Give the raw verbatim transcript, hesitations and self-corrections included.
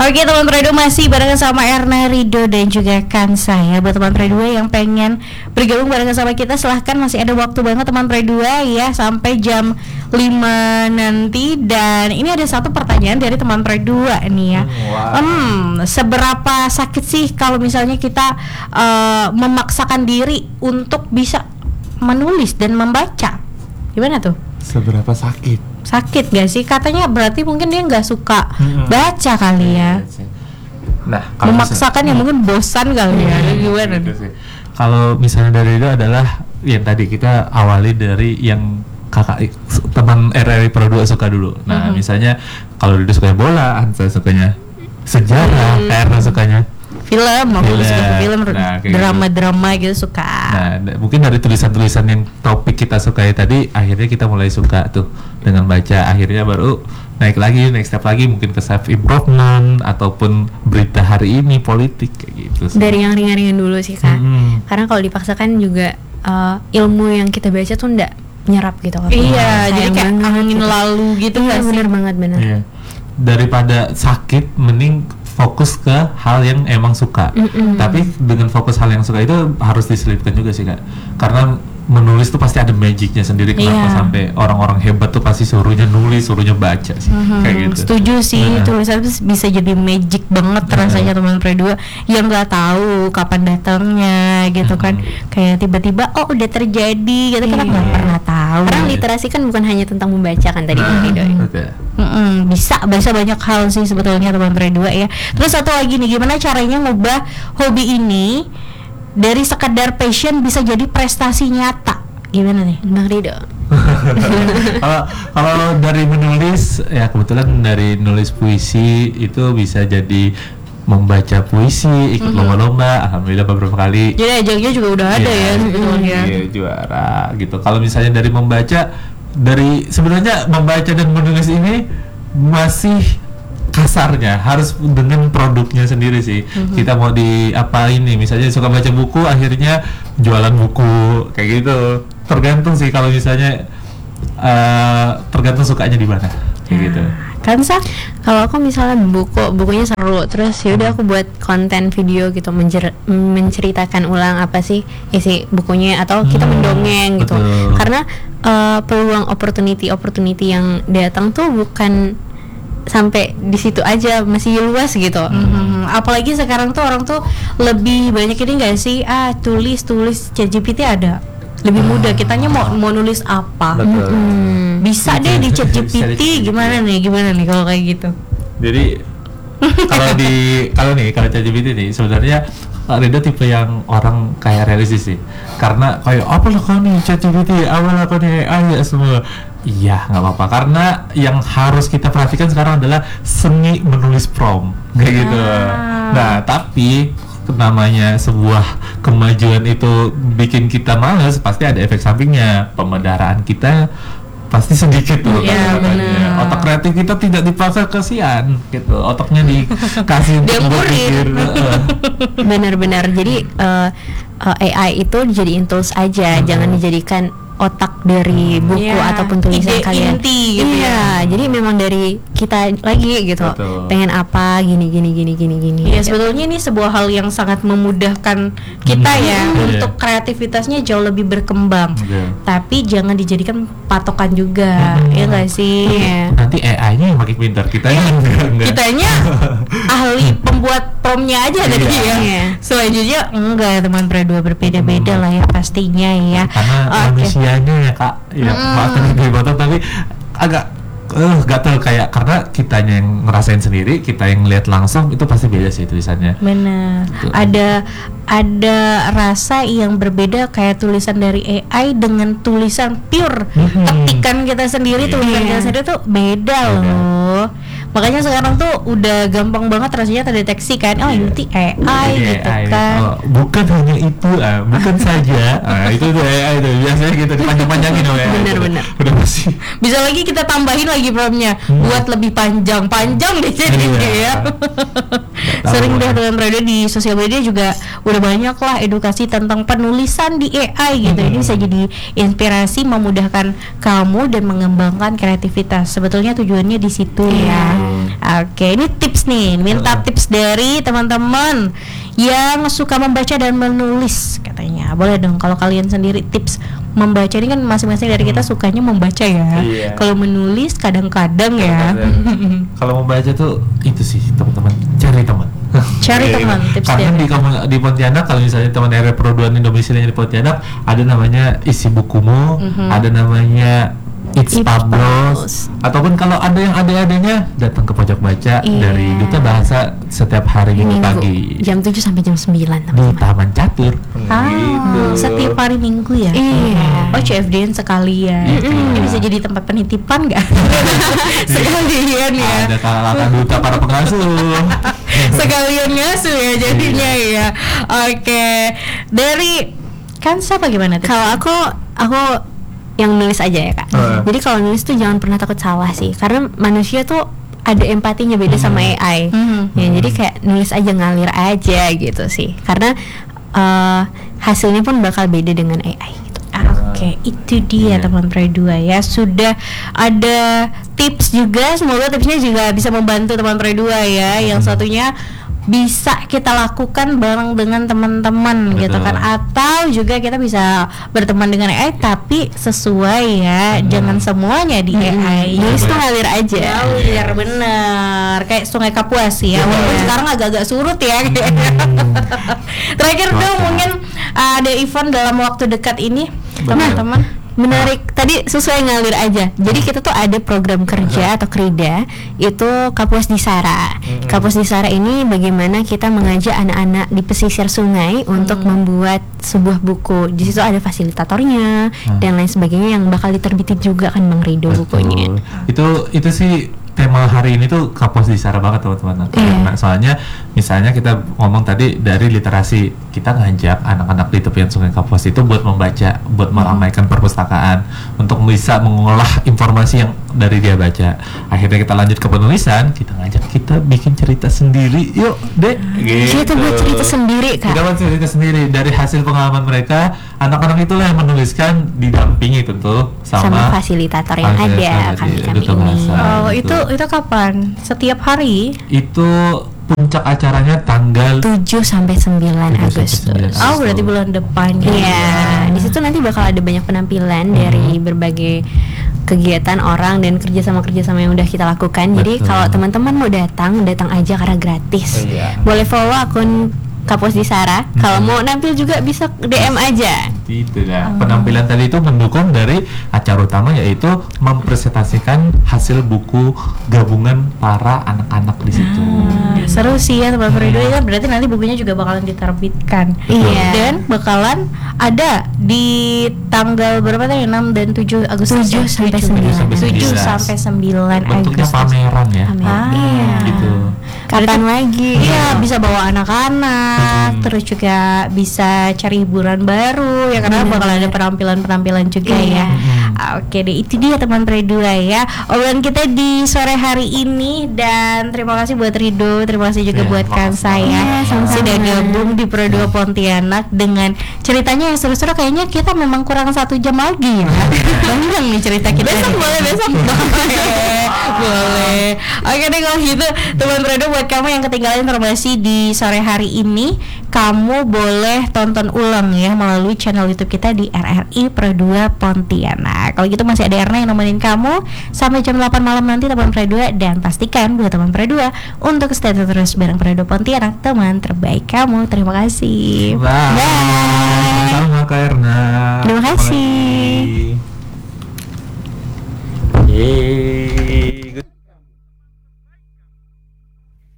Oke teman Predo, masih barengan sama Erna, Rido dan juga Kansa ya. Buat teman Predo yang pengen bergabung barengan sama kita, silahkan, masih ada waktu banget teman Predo ya, sampai jam lima nanti. Dan ini ada satu pertanyaan dari teman Predo nih ya. Wow. Hmm, seberapa sakit sih kalau misalnya kita uh, memaksakan diri untuk bisa menulis dan membaca? Gimana tuh? Seberapa sakit? Sakit gak sih? Katanya berarti mungkin dia nggak suka hmm. baca kali ya. Nah, memaksakan misal, ya mungkin bosan kali ya. Gimana? Gitu kalau misalnya dari itu adalah yang tadi kita awali dari yang kakak teman R R I Pro dua suka dulu. Nah, mm-hmm. misalnya kalau Rido sukanya bola, Ansa sukanya sejarah, mm. Erna sukanya film, aku film. suka film, nah, drama-drama gitu. gitu suka. Nah, d- mungkin dari tulisan-tulisan yang topik kita sukai tadi, akhirnya kita mulai suka tuh dengan baca. Akhirnya baru naik lagi, next step lagi mungkin ke self improvement ataupun berita hari ini, politik kayak gitu. Dari yang ringan-ringan dulu sih Kak. Hmm. Karena kalau dipaksakan juga uh, ilmu yang kita baca tuh ndak nyerap gitu. Iya, jadi kayak angin gitu. Lalu gitu nggak sih? Bener banget bener. Iya. Daripada sakit, mending fokus ke hal yang emang suka. Mm-mm. Tapi dengan fokus hal yang suka itu harus diselipkan juga sih Kak. Karena menulis tuh pasti ada magicnya sendiri. Kenapa yeah. sampai orang-orang hebat tuh pasti suruhnya nulis, suruhnya baca sih. Mm-hmm. Kayak gitu. Setuju sih, nah. tulisan bisa jadi magic banget nah. rasanya teman Predo yang nggak tahu kapan datangnya gitu kan. Mm-hmm. Kayak tiba-tiba oh udah terjadi gitu kan, yeah. nggak pernah tahu. Karena literasi kan bukan hanya tentang membaca kan tadi nah. Predo. Okay. Mm-mm, bisa baca banyak hal sih sebetulnya teman Predo ya. Terus satu lagi nih, gimana caranya ngubah hobi ini dari sekedar passion bisa jadi prestasi nyata? Gimana nih Bang Rido? Kalau kalau dari menulis ya, kebetulan dari nulis puisi itu bisa jadi membaca puisi, ikut mm-hmm. lomba-lomba, alhamdulillah beberapa kali. Jadi ajaknya juga udah ada ya sebetulnya. Iya, juara gitu. Kalau misalnya dari membaca, dari sebenarnya membaca dan menulis ini masih kasarnya harus dengan produknya sendiri sih. Mm-hmm. Kita mau di apa ini, misalnya suka baca buku, akhirnya jualan buku kayak gitu. Tergantung sih kalau misalnya uh, tergantung sukanya di mana kayak gitu. Kan Sa? Kalau aku misalnya buku, bukunya seru, terus yaudah aku buat konten video gitu, menjer- menceritakan ulang apa sih isi bukunya, atau kita hmm, mendongeng gitu. Betul. Karena uh, peluang opportunity opportunity yang datang tuh bukan sampai di situ aja, masih luas gitu. Mm-hmm. Apalagi sekarang tuh orang tuh lebih banyak ini nggak sih, ah tulis tulis Chat G P T ada, lebih mudah. Kitanya mau mau nulis apa, mm-hmm. bisa deh di Chat G P T. Gimana nih, gimana nih kalau kayak gitu? Jadi kalau di kalau nih kalau Chat G P T nih sebenarnya Rido tipe yang orang kayak realistis sih. Karena kayak apa lah kau nih Chat G P T, awal kau nih aja semua. Iya, nggak apa-apa. Karena yang harus kita perhatikan sekarang adalah seni menulis prompt, kayak ah. gitu. Nah, tapi namanya sebuah kemajuan itu bikin kita malas, pasti ada efek sampingnya. Pemedaraan kita pasti sedikit tuh. Iya, benar. Otak kreatif kita tidak dipaksa, kasihan gitu. Otaknya dikasih untuk berpikir. Benar-benar. Jadi uh, uh, A I itu dijadiin tools aja, hmm. jangan dijadikan otak dari buku yeah. ataupun tulisan ide kalian. Inti gitu iya, ya. Jadi memang dari kita lagi gitu. Betul. Pengen apa, gini gini gini gini gini. Iya, sebetulnya ini sebuah hal yang sangat memudahkan kita hmm. ya hmm. untuk kreativitasnya jauh lebih berkembang. Okay. Tapi jangan dijadikan patokan juga. Hmm. Ya enggak sih? Yeah. Nanti A I-nya yang makin pintar, kitanya enggak, enggak. Kitanya ahli pembuat prompt-nya aja tadi ya. Yeah. Selanjutnya enggak, teman Predo berbeda-beda hmm. lah ya pastinya ya. Karena manusia ya Kak, ya mm. maaf tadi batal, tapi agak uh, gatel kayak karena kitanya yang ngerasain sendiri, kita yang lihat langsung itu pasti beda sih tulisannya. Benar. Gitu. Ada ada rasa yang berbeda kayak tulisan dari A I dengan tulisan pure mm-hmm. ketikan kita sendiri, yeah. tulisan kita sendiri tuh beda yeah. loh. Makanya sekarang tuh udah gampang banget rasanya terdeteksi kan, oh yeah. ini A I yeah, gitu A I. Kan. Oh, bukan hanya itu, ah, bukan saja. Ah, itu tuh A I tuh biasanya gitu dipanjang-panjangin oleh A I. Benar-benar. Udah pasti. Bisa lagi kita tambahin lagi prompt-nya hmm. buat lebih panjang-panjang deh jadinya ya. Sering deh dengan Predo di sosial media juga udah banyak lah edukasi tentang penulisan di A I gitu. Hmm. Ini bisa jadi inspirasi, memudahkan kamu dan mengembangkan kreativitas. Sebetulnya tujuannya di situ yeah. ya. Oke, ini tips nih, minta tips dari teman-teman yang suka membaca dan menulis katanya. Boleh dong kalau kalian sendiri tips membaca, ini kan masing-masing dari kita sukanya membaca ya. Iya. Kalau menulis kadang-kadang ya. Kalau membaca tuh itu sih teman-teman, cari teman. Cari teman, tips Karena dia. di kamu- di Pontianak, kalau misalnya teman R P Pro dua ini domisilinya di Pontianak, ada namanya isi bukumu, Mhm. ada namanya It's It's Pablos, Pablos. ataupun kalau ada yang ada-adanya datang ke pojok baca Iya. dari Duta Bahasa setiap hari Minggu pagi jam tujuh sampai jam sembilan di teman-teman. Taman Catur. Ah, Gitu. setiap hari Minggu ya. Iya. Oh, C F D-an sekalian. Iya. Ini bisa jadi tempat penitipan nggak? Sekalian ya. Ada kalangan duta para pengasuh. Sekalian ngasuh ya jadinya ya. Oke. Dari Kansa bagaimana tuh? Kalau aku aku yang nulis aja ya kak. Heeh. Jadi kalau nulis tuh jangan pernah takut salah sih, karena manusia tuh ada empatinya beda sama A I. Hmm. Ya, jadi kayak nulis aja, ngalir aja gitu sih. Karena eh, hasilnya pun bakal beda dengan A I gitu. Oke, itu dia Iya. teman Pre dua ya. Sudah ada tips juga, semoga tipsnya juga bisa membantu teman Pre dua ya. Yang satunya bisa kita lakukan bareng dengan teman-teman Betul. gitu kan, atau juga kita bisa berteman dengan A I tapi sesuai ya, jangan semuanya di A I. Nulis tuh ngalir aja. Ngalir bener, kayak Sungai Kapuas ya. Walaupun sekarang agak-agak surut ya. Terakhir dong, mungkin uh, ada event dalam waktu dekat ini, Betul. teman-teman. Menarik, tadi sesuai ngalir aja. Jadi kita tuh ada program kerja atau krida, itu Kapuas di Sara. Kapuas di Sara ini bagaimana kita mengajak anak-anak di pesisir sungai untuk membuat sebuah buku. Di situ ada fasilitatornya Hmm. dan lain sebagainya yang bakal diterbitin juga kan Bang Rido bukunya. Itu itu sih tema hari ini tuh Kapuas di Sara banget teman-teman. Iya. Nah, soalnya misalnya kita ngomong tadi dari literasi, kita ngajak anak-anak di tepian Sungai Kapuas itu buat membaca, buat meramaikan perpustakaan, untuk bisa mengolah informasi yang dari dia baca. Akhirnya kita lanjut ke penulisan, kita ngajak kita bikin cerita sendiri. Yuk, Dek. Kita buat cerita sendiri, Kak. Kita buat cerita sendiri dari hasil pengalaman mereka. Anak-anak itulah yang menuliskan, didampingi tentu Sama sama, fasilitator yang fasilitator ada dari kami-kami Duta ini. Bahasa. Oh, gitu. itu itu kapan? Setiap hari? Itu puncak acaranya tanggal tujuh sampai sembilan tujuh sampai Agustus. sembilan. Oh, berarti bulan depan ya. Iya, di situ nanti bakal ada banyak penampilan dari berbagai kegiatan orang dan kerjasama-kerjasama yang udah kita lakukan. Jadi Betul. kalau teman-teman mau datang, datang aja karena gratis. Iya. Boleh follow akun Kapuas di Sara. Kalau mau nampil juga bisa D M aja. Itu ya. Penampilan tadi itu mendukung dari acara utama, yaitu mempresentasikan hasil buku gabungan para anak-anak di situ. Ah, seru sih ya teman Perindo ya, berarti nanti bukunya juga bakalan diterbitkan. Iya. Dan bakalan ada di tanggal berapa tadi? enam dan tujuh Agustus. tujuh sampai sembilan. tujuh sembilan. sampai sembilan Bentuknya Agustus. pameran ya. Amin. Ah. Iya. Gitu. Kapan lagi? Iya, bisa bawa anak-anak, Hmm. terus juga bisa cari hiburan baru ya, karena bakal ada penampilan-penampilan juga Iya. ya. Ah, Oke deh, itu dia teman Pre dua ya obrolan kita di sore hari ini, dan terima kasih buat Rido, terima kasih juga Iya, buat makasih. Kansa ya, Iya, sama-sama. sudah gabung di Pre dua Pontianak dengan ceritanya yang seru-seru. Kayaknya kita memang kurang satu jam lagi ya. Panjang nih cerita kita. Besok boleh, besok boleh, boleh. Oke deh kalau gitu teman Pre dua, buat kamu yang ketinggalan informasi di sore hari ini, kamu boleh tonton ulang ya melalui channel YouTube kita di R R I Pre dua Pontianak. Kalau gitu masih ada Erna yang nemenin kamu sampai jam delapan malam nanti teman Pre dua, dan pastikan buat teman Pre dua untuk stay terus bareng Pre dua Pontianak, teman terbaik kamu. Terima kasih. Bye. Sama Kak Erna. Terima kasih. Yeay.